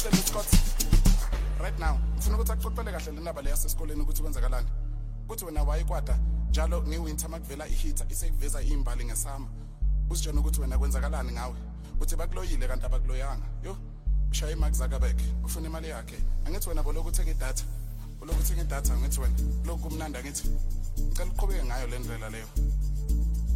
the Scott right now ufuna ukuthi akuxoxele kahle lendaba le yasesikoleni ukuthi kwenzakalani kuthi wena wayikwada njalo ngiwinter makuvela ihita isekuveza imbali ngesama usitshela ukuthi wena kwenzakalani ngawe uthi bakuloyile kanti abakuloyanga yo ushaye Mark Zuckerberg ufuna imali yakhe angithi wena boloko uthenga idatha boloko uthenga idatha ngithi wena lokhu kumnanda ngithi ngicela uqhubeke ngayo le ndlela leyo